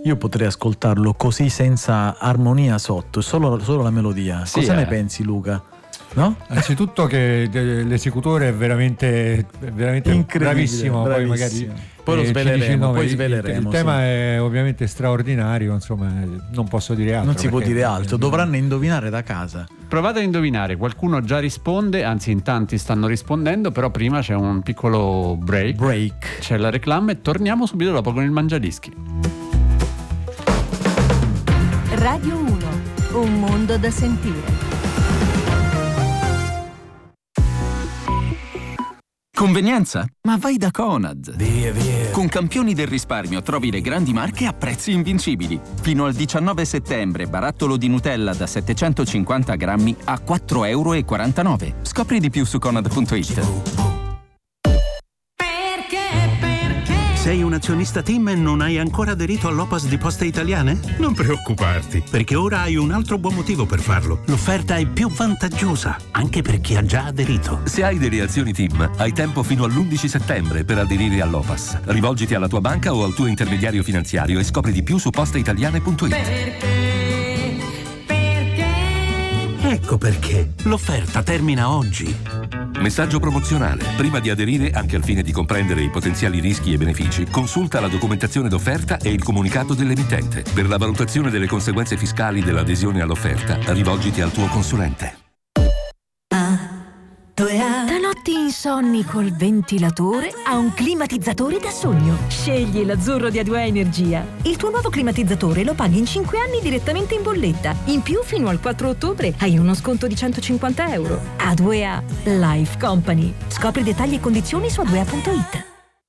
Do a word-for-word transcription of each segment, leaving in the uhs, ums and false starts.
Io potrei ascoltarlo così senza armonia sotto, solo, solo la melodia. Sì, Cosa eh. ne pensi, Luca? No? Anzitutto che l'esecutore è veramente, è veramente bravissimo, poi magari poi lo eh, sveleremo, poi il, sveleremo, il tema sì. è ovviamente straordinario, insomma, non posso dire altro. Non si può perché- dire altro, dovranno indovinare da casa. Provate a indovinare, qualcuno già risponde, anzi in tanti stanno rispondendo, però prima c'è un piccolo break, Break. c'è la reclama e torniamo subito dopo con il Mangiadischi. Radio uno, un mondo da sentire. Convenienza? Ma vai da Conad! Via, via. Con Campioni del risparmio trovi le grandi marche a prezzi invincibili. Fino al diciannove settembre, barattolo di Nutella da settecentocinquanta grammi a quattro virgola quarantanove euro. Scopri di più su conad punto it. Sei un azionista TIM e non hai ancora aderito all'O P A S di Poste Italiane? Non preoccuparti, perché ora hai un altro buon motivo per farlo. L'offerta è più vantaggiosa, anche per chi ha già aderito. Se hai delle azioni TIM, hai tempo fino all'undici settembre per aderire all'O P A S. Rivolgiti alla tua banca o al tuo intermediario finanziario e scopri di più su posteitaliane punto it. Perché? Perché? Ecco perché. L'offerta termina oggi. Messaggio promozionale. Prima di aderire, anche al fine di comprendere i potenziali rischi e benefici, consulta la documentazione d'offerta e il comunicato dell'emittente. Per la valutazione delle conseguenze fiscali dell'adesione all'offerta, rivolgiti al tuo consulente. Da notti insonni col ventilatore a un climatizzatore da sogno. Scegli l'azzurro di A due A Energia. Il tuo nuovo climatizzatore lo paghi in cinque anni direttamente in bolletta. In più, fino al quattro ottobre hai uno sconto di centocinquanta euro. A due A Life Company. Scopri dettagli e condizioni su a due a punto it.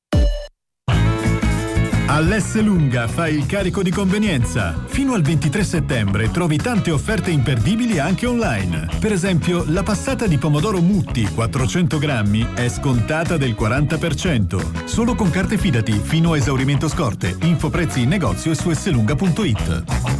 All'S Lunga fai il carico di convenienza. Fino al ventitré settembre trovi tante offerte imperdibili anche online. Per esempio, la passata di pomodoro Mutti quattrocento grammi è scontata del quaranta per cento. Solo con carte Fidati fino a esaurimento scorte. Info prezzi in negozio e su slunga punto it.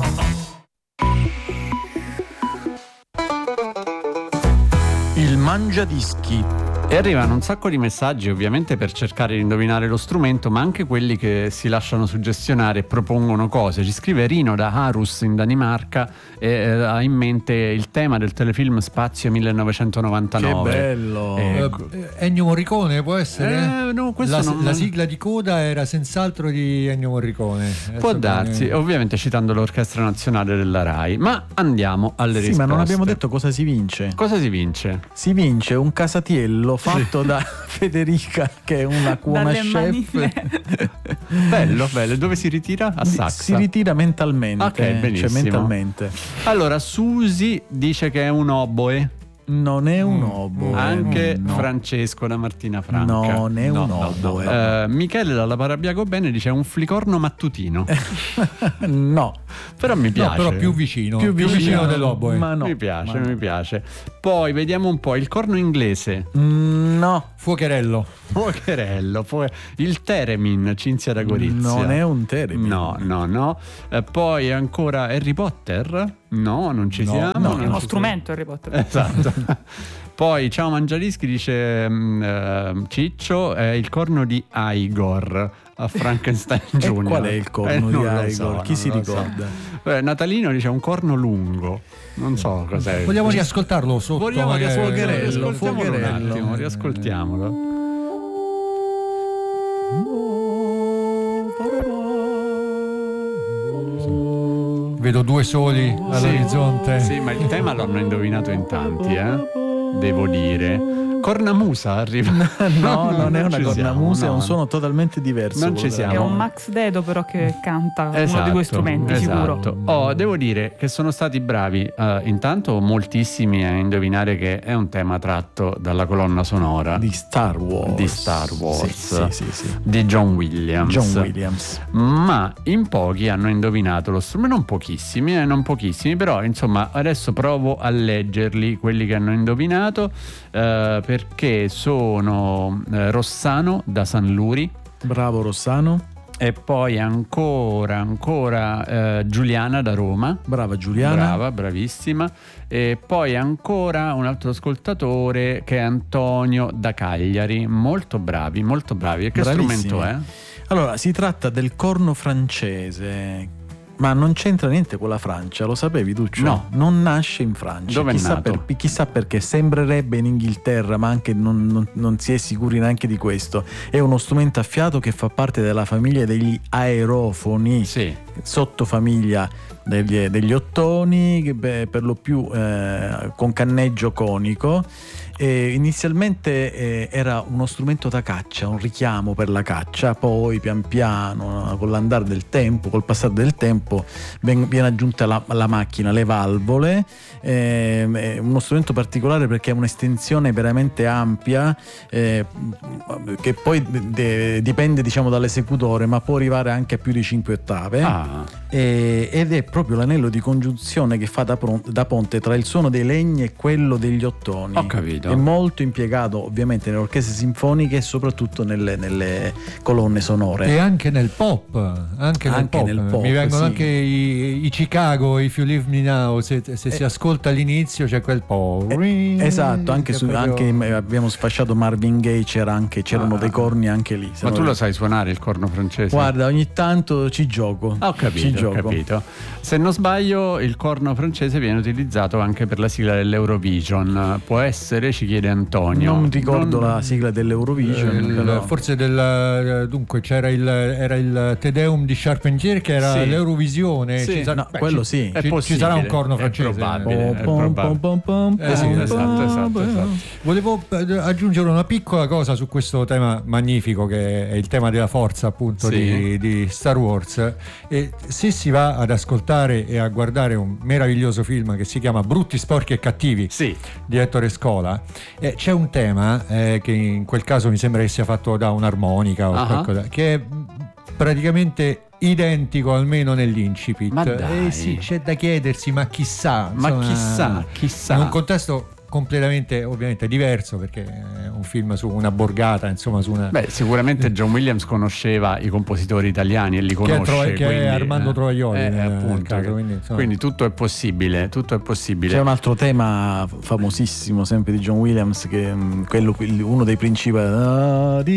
Il Mangiadischi. E arrivano un sacco di messaggi, ovviamente per cercare di indovinare lo strumento, ma anche quelli che si lasciano suggestionare e propongono cose. Ci scrive Rino da Aarhus in Danimarca e eh, ha in mente il tema del telefilm Spazio millenovecentonovantanove. Che bello! Eh, Eh, Ennio Morricone può essere? Eh, no, questo la, non- la sigla di coda era senz'altro di Ennio Morricone. Può Adesso darsi, come- ovviamente citando l'Orchestra Nazionale della RAI. Ma andiamo alle Sì, risposte. ma non abbiamo detto cosa si vince. Cosa si vince? Si vince un casatiello fatto da Federica, che è una buona Dalle chef. manine. Bello, bello. Dove si ritira? A Saxa. Si ritira mentalmente. Ok, benissimo. Cioè mentalmente. Allora, Susi dice che è un oboe. Non è un oboe. Anche no. Francesco da Martina Franca. Non è No, un no, oboe. no. Eh, Michele dalla Parabiago Bene dice è un flicorno mattutino. No. Però mi piace. No, però più vicino. Più vicino dell'oboe. Ma no. Mi piace, Ma no. mi piace. Poi vediamo un po' il corno inglese. Mm, No. Fuocherello. Fuocherello. Fuo- Il Teremin, Cinzia da Gorizia. Non è un Teremin. No, no, no. Eh, poi ancora Harry Potter? No, non ci No, siamo. no, non È uno ci strumento Harry Potter. siamo. Esatto. Poi ciao Mangiadischi dice mm, eh, Ciccio è il corno di Igor a Frankenstein E Junior. qual è il corno Eh, di non lo Igor? so, Chi non si lo so. ricorda? Eh, Natalino dice un corno lungo. Non so cos'è. Vogliamo riascoltarlo sotto? Vogliamo magari? riascoltarlo, Fuocherello, riascoltiamolo un fuocherello. attimo, riascoltiamolo. Vedo due soli all'orizzonte. Sì, ma il tema l'hanno indovinato in tanti, eh? Devo dire. Cornamusa arriva. No, non è una ci cornamusa, siamo, è un no. suono totalmente diverso. Non ci quello siamo. È della- un Max Dedo però che canta uno Esatto, di quei strumenti, esatto. sicuro. Oh, devo dire che sono stati bravi, eh, intanto moltissimi a indovinare che è un tema tratto dalla colonna sonora Di Star Wars. di Star Wars, Sì, sì, sì, sì. di John Williams. John Williams. Ma in pochi hanno indovinato lo strumento, non pochissimi, eh, non pochissimi, però insomma adesso provo a leggerli quelli che hanno indovinato, eh, perché sono eh, Rossano da San Luri. Bravo Rossano. E poi ancora, ancora eh, Giuliana da Roma. Brava Giuliana. Brava, bravissima. E poi ancora un altro ascoltatore che è Antonio da Cagliari. Molto bravi, molto bravi. E che Bravissimi. strumento è? Allora, si tratta del corno francese Ma non c'entra niente con la Francia, lo sapevi tu? Cioè, no, non nasce in Francia. Dove è chissà, nato? Per, chissà perché, sembrerebbe in Inghilterra, ma anche non, non, non si è sicuri neanche di questo. È uno strumento a fiato che fa parte della famiglia degli aerofoni, sì, sottofamiglia degli, degli ottoni, che beh, per lo più eh, con canneggio conico. E inizialmente eh, era uno strumento da caccia, un richiamo per la caccia, poi pian piano con l'andare del tempo, col passare del tempo ben, viene aggiunta la, la macchina, le valvole, eh, è uno strumento particolare perché ha un'estensione veramente ampia, eh, che poi de, dipende diciamo dall'esecutore, ma può arrivare anche a più di cinque ottave. Ah. E, ed è proprio l'anello di congiunzione che fa da, da ponte tra il suono dei legni e quello degli ottoni. Ho capito. È molto impiegato ovviamente nelle orchestre sinfoniche e soprattutto nelle, nelle colonne sonore. E anche nel pop, anche, nel, anche pop. nel pop. Mi vengono sì. anche i, i Chicago, i If You Leave Me Now, se, se eh, si ascolta all'inizio c'è quel po'. Eh, esatto, anche, su, proprio... anche abbiamo sfasciato Marvin Gaye, c'era anche, c'erano ah, dei corni anche lì. Ma tu lo sai suonare il corno francese? Guarda, ogni tanto ci gioco. Ho capito, ci ho gioco. capito. Se non sbaglio il corno francese viene utilizzato anche per la sigla dell'Eurovision. Può essere, ci chiede Antonio. Non ricordo non... la sigla dell'Eurovision. Il, però... Forse del, dunque c'era il, era il Te Deum di Charpentier che era sì. l'Eurovisione. Sì, ci sa... no, Beh, quello ci, sì. Ci, ci sarà un corno è francese. Probabile, è pom, probabile. pom, pom, pom, Eh sì, esatto, esatto, esatto. Volevo aggiungere una piccola cosa su questo tema magnifico che è il tema della forza appunto sì. di, di Star Wars. E se si va ad ascoltare e a guardare un meraviglioso film che si chiama Brutti, sporchi e cattivi sì. di Ettore Scola, eh, c'è un tema eh, che in quel caso mi sembra che sia fatto da un'armonica o uh-huh. qualcosa, che è praticamente identico almeno nell'incipit. Ma dai. Eh sì, c'è da chiedersi, ma chissà, ma insomma, chissà, chissà. in un contesto completamente ovviamente diverso, perché è un film su una borgata, insomma su una... Beh, sicuramente John Williams conosceva i compositori italiani e li conosce, che è, Tro- che quindi, è Armando eh, Trovaioli eh, nel, appunto, nel caso, che, quindi, insomma... quindi tutto è possibile, tutto è possibile. C'è un altro tema famosissimo sempre di John Williams, che è quello, uno dei principali,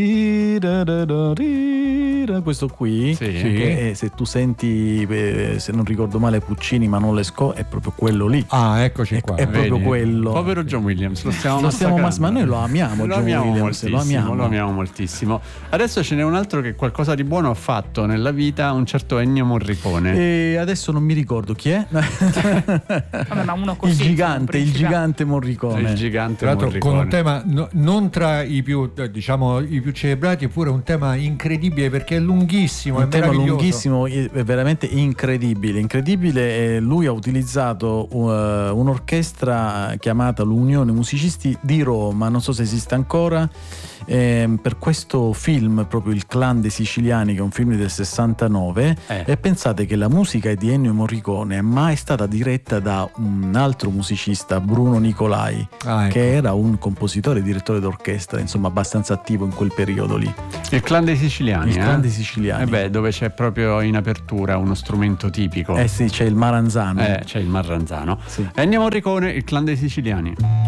questo qui, sì. che è, se tu senti, se non ricordo male, Puccini ma non Lescaut, è proprio quello lì. Ah, eccoci è, qua. è proprio Vedi? quello. Povero John Williams, lo stiamo lo stiamo mas- ma noi lo amiamo, lo John amiamo Williams, moltissimo, lo amiamo. lo amiamo moltissimo. Adesso ce n'è un altro che qualcosa di buono ha fatto nella vita, un certo Ennio Morricone. E adesso non mi ricordo chi è. Vabbè, ma uno così, il gigante, il gigante Morricone. Il gigante Tra l'altro Morricone. con un tema no, non tra i più, diciamo, i più celebrati, eppure un tema incredibile perché è lunghissimo, un è tema meraviglioso. lunghissimo, è veramente incredibile. Incredibile, eh, lui ha utilizzato uh, un'orchestra chiamata l'Unione Musicisti di Roma, non so se esiste ancora, eh, per questo film, proprio Il Clan dei Siciliani, che è un film del sessantanove, eh. e pensate che la musica è di Ennio Morricone, ma è stata diretta da un altro musicista, Bruno Nicolai, ah, ecco. che era un compositore e direttore d'orchestra, insomma abbastanza attivo in quel periodo lì. Il Clan dei Siciliani. Il eh? Clan dei Siciliani. Eh beh, dove c'è proprio in apertura uno strumento tipico. Eh sì, c'è il Maranzano. Eh, c'è il Marranzano. Sì. Ennio Morricone, Il Clan dei Siciliani.